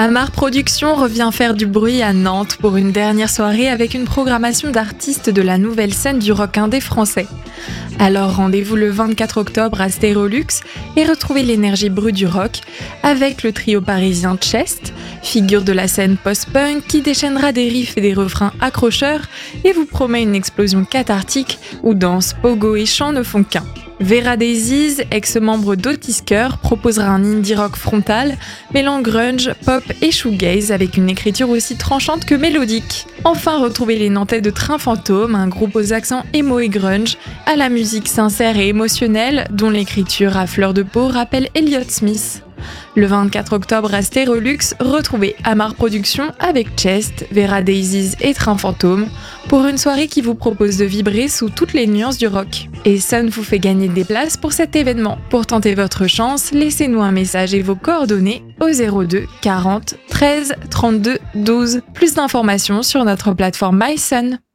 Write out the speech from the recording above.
Amar Productions revient faire du bruit à Nantes pour une dernière soirée avec une programmation d'artistes de la nouvelle scène du rock indé français. Alors rendez-vous le 24 octobre à Stérolux et retrouvez l'énergie brute du rock avec le trio parisien Chest, figure de la scène post-punk qui déchaînera des riffs et des refrains accrocheurs et vous promet une explosion cathartique où danse, pogo et chant ne font qu'un. Vera Daisies, ex-membre d'Otisker, proposera un indie rock frontal, mêlant grunge, pop et shoegaze avec une écriture aussi tranchante que mélodique. Enfin, retrouvez les Nantais de Train Fantôme, un groupe aux accents emo et grunge, à la musique sincère et émotionnelle, dont l'écriture à fleur de peau rappelle Elliott Smith. Le 24 octobre à Stérolux, retrouvez Amar Productions avec Chest, Vera Daisies et Train Fantôme pour une soirée qui vous propose de vibrer sous toutes les nuances du rock. Et Sun vous fait gagner des places pour cet événement. Pour tenter votre chance, laissez-nous un message et vos coordonnées au 02 40 13 32 12. Plus d'informations sur notre plateforme MySun.